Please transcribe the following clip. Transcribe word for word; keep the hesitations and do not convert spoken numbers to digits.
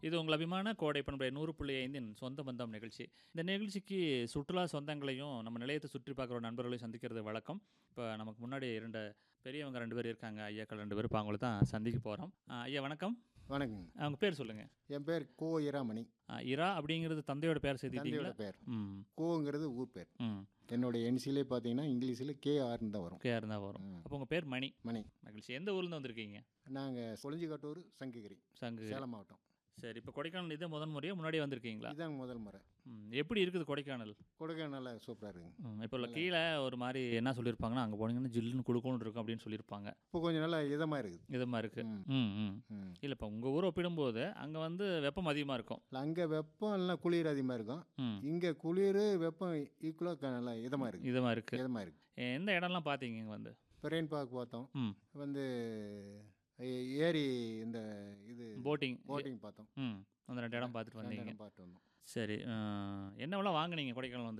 இது உங்கள் அபிமான கோடை பண்புடைய நூறு புள்ளி ஐந்தின் சொந்த பந்தம் நிகழ்ச்சி. இந்த நிகழ்ச்சிக்கு சுற்றுலா சொந்தங்களையும் நம்ம நிலையத்தை சுற்றி பார்க்குற நண்பர்களையும் சந்திக்கிறது வழக்கம். இப்போ நமக்கு முன்னாடி இரண்டு பெரியவங்க ரெண்டு பேர் இருக்காங்க, ஐயாக்கள் ரெண்டு பேர். இப்போ அவங்கள தான் சந்திக்க போகிறோம். ஐயா வணக்கம். வணக்கங்க. அவங்க பேர் சொல்லுங்கள். என் பேர் கோ இராமணி. இரா அப்படிங்கிறது தந்தையோட பேர் சேர்த்துக்கிட்டீங்களா? தந்தையோட பேர். ம் கோங்கிறது ஊர் பேர். ம் என்னுடைய என்சிலே பார்த்தீங்கன்னா இங்கிலீஷில் கே ஆர்னு தான் வரும். கேர் தான் வரும். அப்போ உங்கள் பேர் மணி. மணி. மகிழ்ச்சி. எந்த ஊர்லேருந்து வந்திருக்கீங்க? நாங்கள் கொளிஞ்சிக்காட்டூர் சங்ககிரி, சங்கு. சேலம் மாவட்டம். சரி, இப்போ கொடைக்கானல் இதே முதன் முறையாக முன்னாடியே வந்திருக்கீங்களா? இதாங்க முதல் முறை. ம் எப்படி இருக்குது கொடைக்கானல்? கொடைக்கானல் நல்லா சூப்பராக இருக்குங்க. ம் இப்போ இல்லை கீழே ஒரு மாதிரி என்ன சொல்லியிருப்பாங்கன்னா, அங்கே போனீங்கன்னா ஜில்லுன்னு குளுக்குன்னு இருக்கும் அப்படின்னு சொல்லியிருப்பாங்க. இப்போ கொஞ்சம் நல்லா இதமாக இருக்குது. இதமாக இருக்குது. ம். ம் ம் ம். இல்லை இப்போ உங்கள் ஊரை ஒப்பிடும்போது அங்கே வந்து வெப்பம் அதிகமாக இருக்கும். இல்லை அங்கே வெப்பம் இல்லைனா குளிர் அதிகமாக இருக்கும். ம் இங்கே குளிர் வெப்பம் ஈக்குவலாக நல்லா இதமாக இருக்குது. இதமாக இருக்குது. இதமாக இருக்குது. எந்த இடம்லாம் பார்த்தீங்க இங்கே வந்து? பெரெயின் பார்க் பார்த்தோம். ம் வந்து ஏ- ஏரி இந்த இது போட்டிங். போட்டிங் பார்த்தோம். ம் அந்த ரெண்டு இடம் பார்த்துட்டு ரெண்டு வந்தீங்க. இடம் பார்த்து வந்தோம். சரி, அஹ், என்னவெல்லாம் வாங்குனீங்க கொடைக்கானல் வந்து?